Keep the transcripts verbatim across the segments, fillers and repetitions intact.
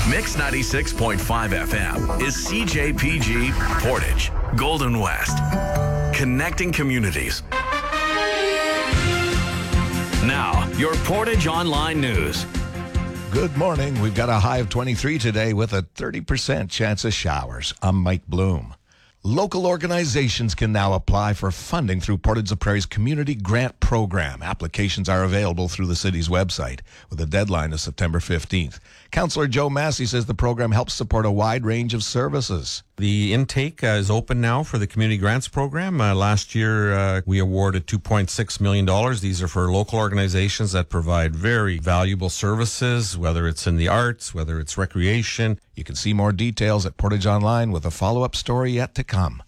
Mix ninety-six point five F M is C J P G Portage, Golden West. Connecting communities. Now, your Portage Online News. Good morning. We've got a high of twenty-three today with a thirty percent chance of showers. I'm Mike Bloom. Local organizations can now apply for funding through Portage la Prairie's Community Grant Program. Applications are available through the city's website with a deadline of September fifteenth. Councillor Joe Massey says the program helps support a wide range of services. The intake uh, is open now for the Community Grants Program. Uh, last year, uh, we awarded two point six million dollars. These are for local organizations that provide very valuable services, whether it's in the arts, whether it's recreation. You can see more details at Portage Online with a follow-up story yet to come.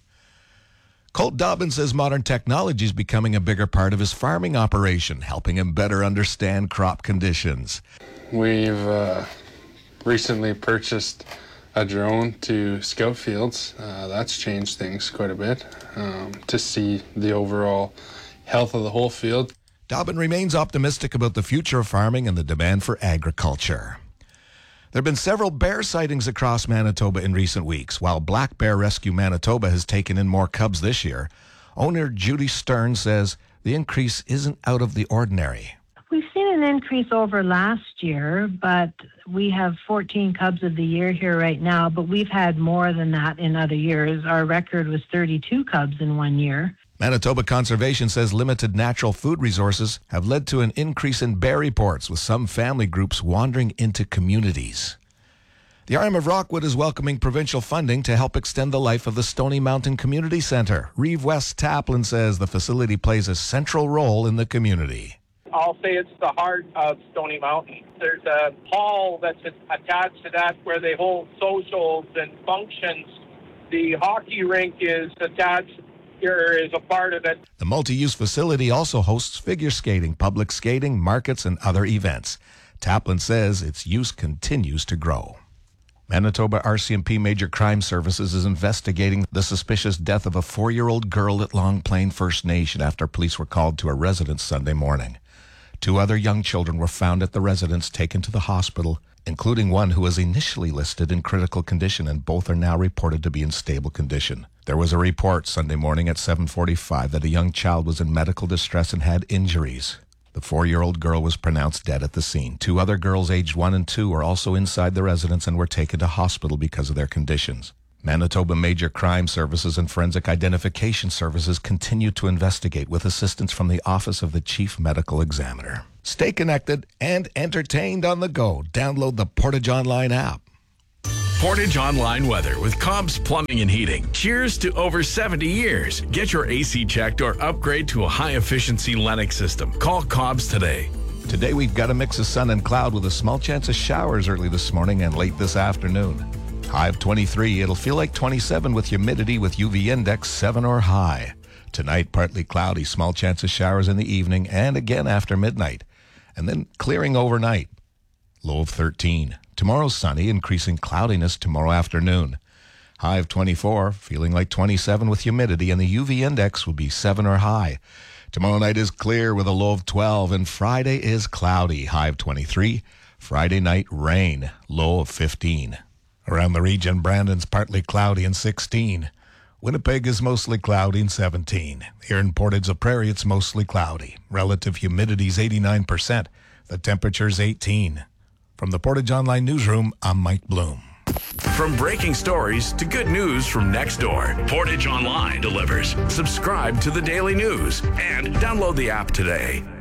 Colt Dobbin says modern technology is becoming a bigger part of his farming operation, helping him better understand crop conditions. We've uh, recently purchased a drone to scout fields. Uh, that's changed things quite a bit um, to see the overall health of the whole field. Dobbin remains optimistic about the future of farming and the demand for agriculture. There have been several bear sightings across Manitoba in recent weeks. While Black Bear Rescue Manitoba has taken in more cubs this year, owner Judy Stern says the increase isn't out of the ordinary. We've seen an increase over last year, but we have fourteen cubs of the year here right now, but we've had more than that in other years. Our record was thirty-two cubs in one year. Manitoba Conservation says limited natural food resources have led to an increase in bear reports, with some family groups wandering into communities. The R M of Rockwood is welcoming provincial funding to help extend the life of the Stony Mountain Community Centre. Reeve West Taplin says the facility plays a central role in the community. I'll say it's the heart of Stony Mountain. There's a hall that's attached to that where they hold socials and functions. The hockey rink is attached, or is a part of it. The multi-use facility also hosts figure skating, public skating, markets, and other events. Taplin says its use continues to grow. Manitoba R C M P Major Crime Services is investigating the suspicious death of a four-year-old girl at Long Plain First Nation after police were called to a residence Sunday morning. Two other young children were found at the residence, taken to the hospital, including one who was initially listed in critical condition, and both are now reported to be in stable condition. There was a report Sunday morning at seven forty-five that a young child was in medical distress and had injuries. The four-year-old girl was pronounced dead at the scene. Two other girls aged one and two were also inside the residence and were taken to hospital because of their conditions. Manitoba Major Crime Services and Forensic Identification Services continue to investigate with assistance from the Office of the Chief Medical Examiner. Stay connected and entertained on the go. Download the Portage Online app. Portage Online weather with Cobb's Plumbing and Heating. Cheers to over seventy years. Get your A C checked or upgrade to a high-efficiency Lennox system. Call Cobb's today. Today we've got a mix of sun and cloud with a small chance of showers early this morning and late this afternoon. High of twenty-three. It'll feel like twenty-seven with humidity with U V index seven or high. Tonight, partly cloudy, small chance of showers in the evening and again after midnight. And then clearing overnight. Low of thirteen. Tomorrow sunny, increasing cloudiness tomorrow afternoon. High of twenty-four, feeling like twenty-seven with humidity, and the U V index will be seven or high. Tomorrow night is clear with a low of twelve, and Friday is cloudy. High of twenty-three. Friday night rain, low of fifteen. Around the region, Brandon's partly cloudy and sixteen. Winnipeg is mostly cloudy and seventeen. Here in Portage la Prairie, it's mostly cloudy. Relative humidity is eighty-nine percent. The temperature's eighteen. From the Portage Online Newsroom, I'm Mike Bloom. From breaking stories to good news from next door, Portage Online delivers. Subscribe to the daily news and download the app today.